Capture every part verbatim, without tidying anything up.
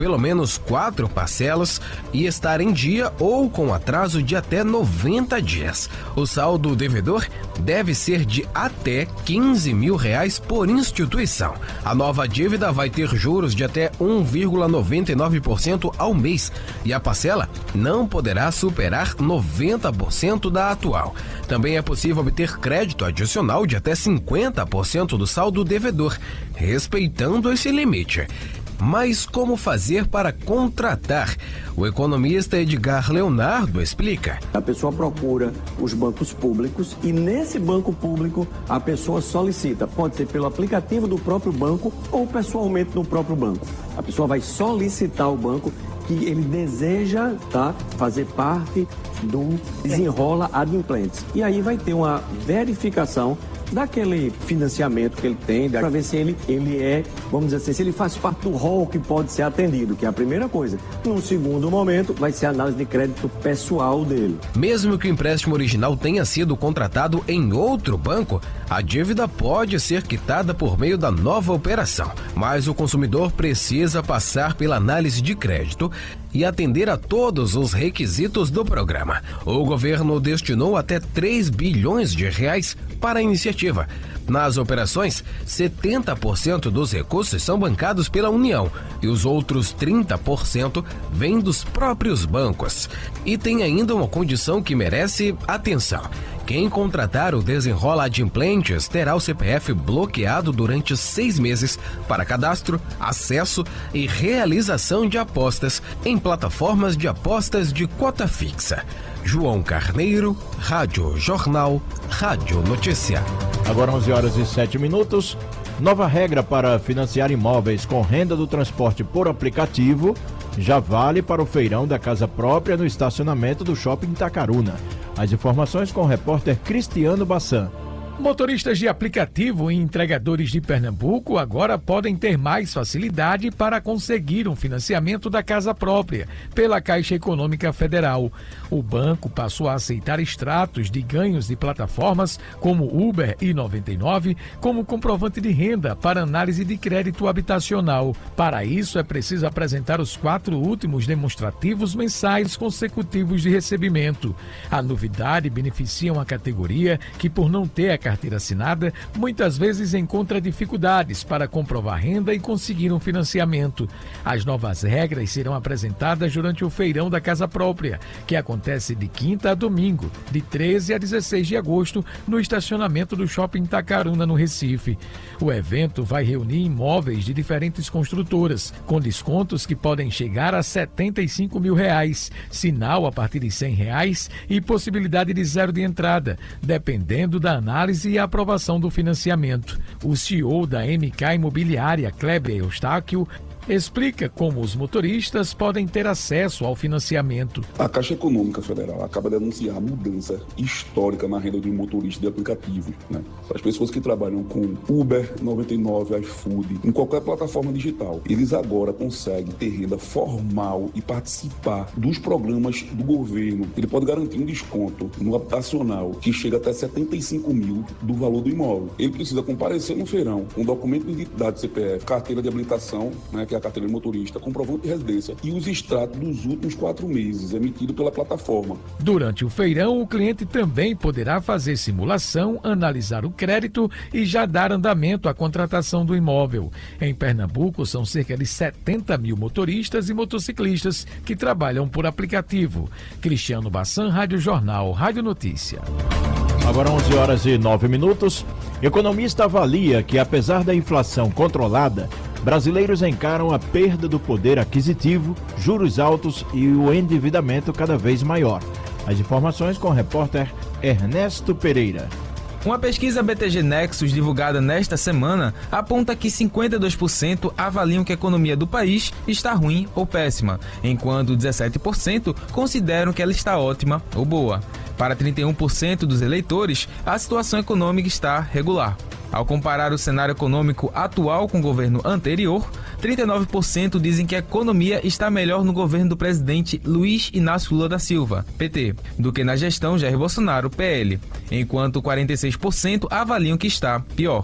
pelo menos quatro parcelas e estar em dia ou com atraso de até noventa dias. O saldo devedor deve ser de até quinze mil reais por instituição. A nova dívida vai ter juros de até um vírgula noventa e nove por cento ao mês e a parcela não poderá superar noventa por cento da atual. Também é possível obter crédito adicional de até cinquenta por cento do saldo devedor, respeitando esse limite. Mas como fazer para contratar? O economista Edgar Leonardo explica. A pessoa procura os bancos públicos e nesse banco público a pessoa solicita. Pode ser pelo aplicativo do próprio banco ou pessoalmente no próprio banco. A pessoa vai solicitar ao banco que ele deseja, tá, fazer parte do Desenrola Adimplentes. E aí vai ter uma verificação daquele financiamento que ele tem, para ver se ele, ele é, vamos dizer assim, se ele faz parte do rol que pode ser atendido, que é a primeira coisa. Num segundo momento, vai ser a análise de crédito pessoal dele. Mesmo que o empréstimo original tenha sido contratado em outro banco, a dívida pode ser quitada por meio da nova operação, mas o consumidor precisa passar pela análise de crédito e atender a todos os requisitos do programa. O governo destinou até três bilhões de reais para a iniciativa. Nas operações, setenta por cento dos recursos são bancados pela União e os outros trinta por cento vêm dos próprios bancos. E tem ainda uma condição que merece atenção. Quem contratar o Desenrola Adimplentes terá o C P F bloqueado durante seis meses para cadastro, acesso e realização de apostas em plataformas de apostas de cota fixa. João Carneiro, Rádio Jornal, Rádio Notícia. Agora onze horas e sete minutos. Nova regra para financiar imóveis com renda do transporte por aplicativo já vale para o feirão da casa própria no estacionamento do Shopping Itacaruna. As informações com o repórter Cristiano Bassan. Motoristas de aplicativo e entregadores de Pernambuco agora podem ter mais facilidade para conseguir um financiamento da casa própria pela Caixa Econômica Federal. O banco passou a aceitar extratos de ganhos de plataformas como Uber e noventa e nove como comprovante de renda para análise de crédito habitacional. Para isso, é preciso apresentar os quatro últimos demonstrativos mensais consecutivos de recebimento. A novidade beneficia uma categoria que, por não ter a carteira assinada, muitas vezes encontra dificuldades para comprovar renda e conseguir um financiamento. As novas regras serão apresentadas durante o feirão da casa própria, que acontece de quinta a domingo, de treze a dezesseis de agosto, no estacionamento do Shopping Itacaruna, no Recife. O evento vai reunir imóveis de diferentes construtoras, com descontos que podem chegar a setenta e cinco mil reais, sinal a partir de cem reais e possibilidade de zero de entrada, dependendo da análise e a aprovação do financiamento. O C E O da M K Imobiliária, Kleber Eustáquio, explica como os motoristas podem ter acesso ao financiamento. A Caixa Econômica Federal acaba de anunciar a mudança histórica na renda do motorista de aplicativo, né? As pessoas que trabalham com Uber, noventa e nove, iFood, em qualquer plataforma digital, eles agora conseguem ter renda formal e participar dos programas do governo. Ele pode garantir um desconto no habitacional que chega até setenta e cinco mil do valor do imóvel. Ele precisa comparecer no feirão com documento de identidade C P F, carteira de habilitação, né, que é a carteira de motorista, comprovante de residência e os extratos dos últimos quatro meses emitido pela plataforma. Durante o feirão, o cliente também poderá fazer simulação, analisar o crédito e já dar andamento à contratação do imóvel. Em Pernambuco, são cerca de setenta mil motoristas e motociclistas que trabalham por aplicativo. Cristiano Bassan, Rádio Jornal, Rádio Notícia. Agora onze horas e nove minutos. Economista avalia que, apesar da inflação controlada, brasileiros encaram a perda do poder aquisitivo, juros altos e o endividamento cada vez maior. As informações com o repórter Ernesto Pereira. Uma pesquisa B T G Nexus divulgada nesta semana aponta que cinquenta e dois por cento avaliam que a economia do país está ruim ou péssima, enquanto dezessete por cento consideram que ela está ótima ou boa. Para trinta e um por cento dos eleitores, a situação econômica está regular. Ao comparar o cenário econômico atual com o governo anterior, trinta e nove por cento dizem que a economia está melhor no governo do presidente Luiz Inácio Lula da Silva, P T, do que na gestão Jair Bolsonaro, P L, enquanto quarenta e seis por cento avaliam que está pior.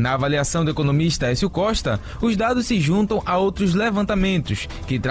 Na avaliação do economista Écio Costa, os dados se juntam a outros levantamentos que